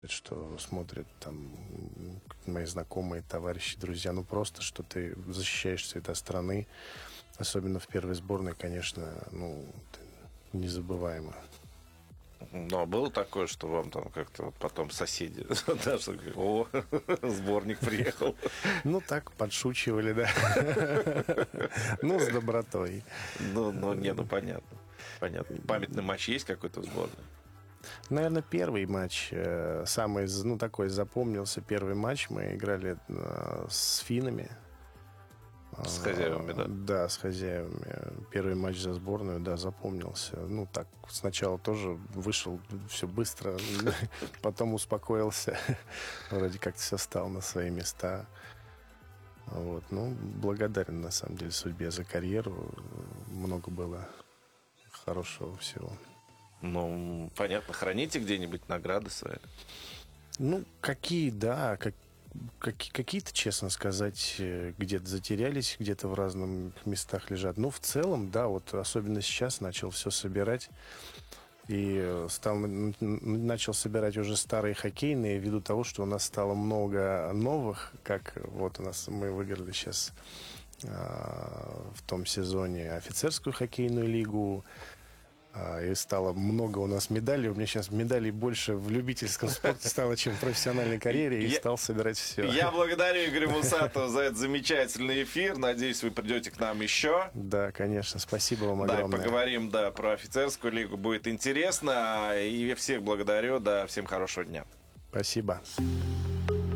что смотрят там мои знакомые, товарищи, друзья. Ну, просто, что ты защищаешь цвета страны. Особенно в первой сборной, конечно, ну, незабываемо. Но было такое, что вам там как-то вот потом соседи даже говорят: о, сборник приехал. Ну, так, подшучивали, да. Ну, с добротой. Ну, понятно. Понятно. Памятный матч есть какой-то в сборной? Наверное, первый матч, самый, ну, такой запомнился первый матч. Мы играли с финнами. С хозяевами, да? Да, с хозяевами. Первый матч за сборную, да, запомнился. Ну, так, сначала тоже вышел все быстро, потом успокоился. Вроде как все стало на свои места. Вот. Ну, благодарен, на самом деле, судьбе за карьеру. Много было хорошего всего. Ну, понятно. Храните где-нибудь награды свои? Ну, какие, да, какие-то, честно сказать, где-то затерялись, где-то в разных местах лежат. Но в целом, да, вот особенно сейчас начал все собирать. И начал собирать уже старые хоккейные, ввиду того, что у нас стало много новых, как вот мы выиграли сейчас в том сезоне офицерскую хоккейную лигу. И стало много у нас медалей. У меня сейчас медалей больше в любительском спорте стало, чем в профессиональной карьере. И стал собирать все. Я благодарю Игоря Мусатова за этот замечательный эфир. Надеюсь, вы придете к нам еще. Да, конечно. Спасибо вам огромное. Да, поговорим, да, про офицерскую лигу. Будет интересно. И всех благодарю. Да, всем хорошего дня. Спасибо.